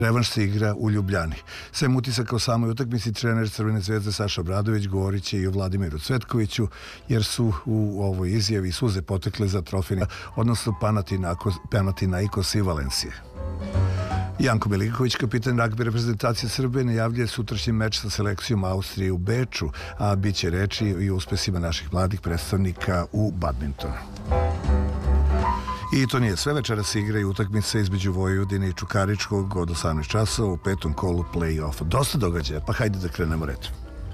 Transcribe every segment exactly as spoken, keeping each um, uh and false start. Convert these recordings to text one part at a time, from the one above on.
Revanš se igra u Ljubljani. Sem utisaka o samoj utakmici, trener Crvene zvezde Saša Obradović govorit će i o Vladimiru Cvetkoviću, jer su u ovoj izjavi suze potekle za trofejni, odnosno Panathinaikos i Valencije. Janko Milinković, kapitan ragbi reprezentacije Srbije, najavljuje sutrašnji meč sa selekcijom Austrije u Beču, a bit će reči i o uspesima naših mladih predstavnika u badmintonu. I to nije sve, večera se igraju utakmice između Vojvodine i Čukaričkog od osamnaest časova u petom kolu play-offa. Dosta događaja, pa hajde da krenemo redom.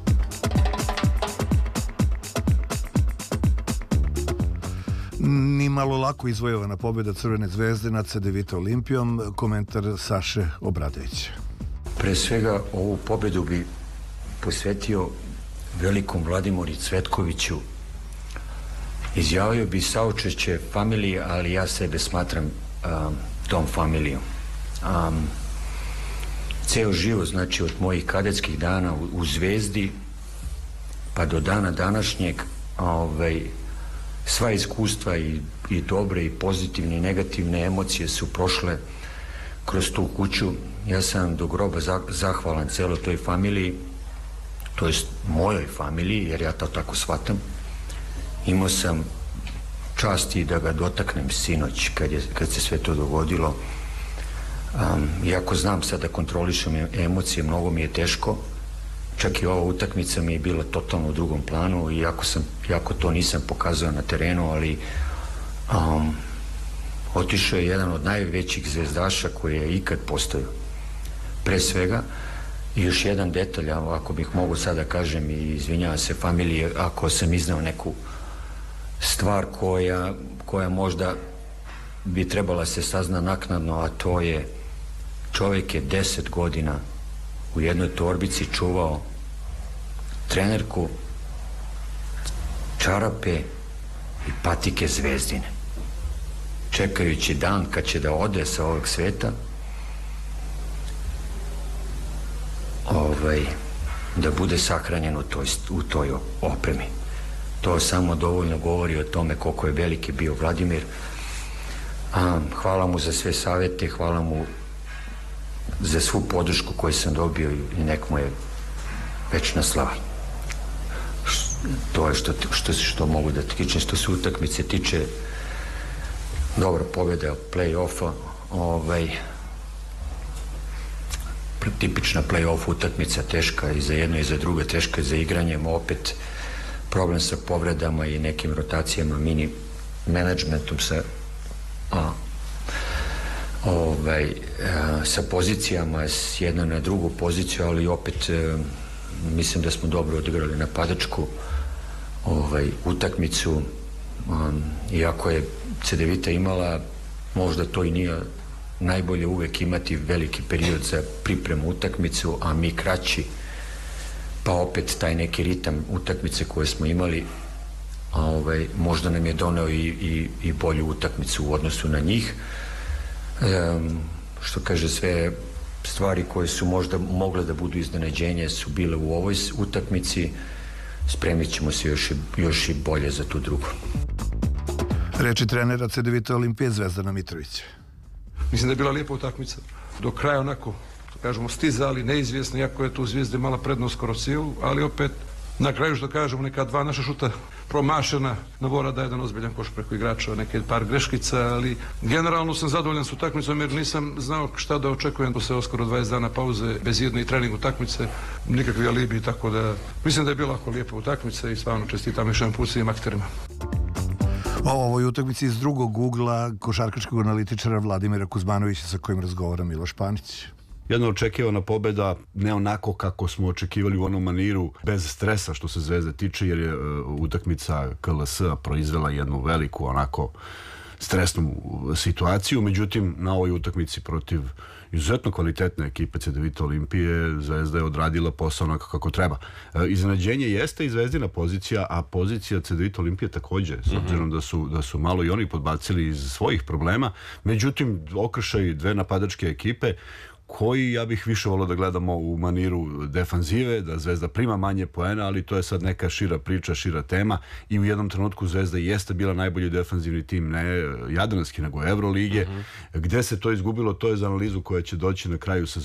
Ni malo lako izvojevana pobjeda Crvene zvezde nad C D Vita Olimpijom, komentar Saše Obradovića. Pre svega ovu pobjedu bi posvetio velikom Vladimiru Cvetkoviću. Izjavio bi saučešće familiji, ali ja sebe smatram um, tom familijom. Um, ceo život, znači od mojih kadetskih dana u, u Zvezdi pa do dana današnjeg, ovaj, sva iskustva i, i dobre i pozitivne i negativne emocije su prošle kroz tu kuću. Ja sam do groba zahvalan celoj toj familiji, to jest mojoj familiji, jer ja to tako shvatam. Imao sam časti da ga dotaknem sinoć kad, je, kad se sve to dogodilo. Um, iako znam sad da kontrolišem emocije, mnogo mi je teško. Čak i ova utakmica mi je bila totalno u drugom planu, iako, sam, iako to nisam pokazao na terenu, ali um, otišao je jedan od najvećih zvezdaša koji je ikad postojao. Pre svega, i još jedan detalj, ako bih mogu sada kažem, i izvinjavam se familiji ako sam iznao neku stvar koja, koja možda bi trebala se sazna naknadno, a to je čovjek je deset godina u jednoj torbici čuvao trenerku, čarape i patike Zvezdine, čekajući dan kad će da ode sa ovog sveta, ovaj, da bude sahranjen u toj, u toj opremi. To samo dovoljno govori o tome koliko je veliki bio Vladimir. A, hvala mu za sve savjete, hvala mu za svu podršku koju sam dobio i nek mu je večna slava. To je što, što, što mogu da tičem. Što se utakmice tiče, dobra pobjeda play-offa, ovaj, tipična play-off utakmica, teška i za jedno i za drugo, teška i za igranjem, opet problem sa povredama i nekim rotacijama, mini menadžmentom sa a, ovaj, a, sa pozicijama s jedne na drugu poziciju, ali opet a, mislim da smo dobro odigrali napadačku ovaj, utakmicu, a, iako je C D Vita imala, možda to i nije najbolje uvek imati veliki period za pripremu utakmicu, a mi kraći, pa opet taj neki ritam utakmice koje smo imali, a ovaj, možda nam je doneo i, i, i bolju utakmicu u odnosu na njih. E, što kaže, sve stvari koje su možda mogle da budu iznenađenje su bile u ovoj utakmici. Spremit ćemo se još i, još i bolje za tu drugu. Reči trenera C D Vita Olimpije Zvezdana Mitrovića. Mislim da je bila lijepa utakmica. Do kraja onako, kažemo, stizali, neizvjesno, iako je tu Zvijezda imala prednost skoro cijelu, ali opet na kraju, što kažemo, neka dva naša šuta promašena, Navora da jedan ozbiljan koš preko igrača, neke par greškica, ali generalno sam zadovoljan s utakmicom jer nisam znao šta da očekujem posle skoro dvadeset dana pauze, bez jedne i trening utakmice, nikakvi alibi, tako da mislim da je bila jako lijepa utakmica i stvarno čestitam još jedan put svim akterima. O ovoj utakmici iz drugog ugla košarkaškog analitičara Vladimira Kuzmanovića, sa kojim razgovara Miloš Panić. Jedna očekivana pobjeda, ne onako kako smo očekivali u onom maniru, bez stresa što se Zvezde tiče, jer je uh, utakmica K L S-a proizvela jednu veliku onako stresnu situaciju. Međutim, na ovoj utakmici protiv izuzetno kvalitetne ekipe C D Vita Olimpije Zvezda je odradila posao onako kako treba. E, iznenađenje jeste i Zvezdina pozicija, a pozicija C D Vita Olimpije također, s obzirom da su, da su malo i oni podbacili iz svojih problema. Međutim, okršaj dve napadačke ekipe koji ja bih više volio da gledamo u maniru defanzive, da Zvezda prima manje poena, ali to je sad neka šira priča, šira tema i u jednom trenutku Zvezda jeste bila najbolji defanzivni tim, ne Jadranski, nego Evrolige. Uh-huh. Gde se to izgubilo, to je za analizu koja će doći na kraju sezona.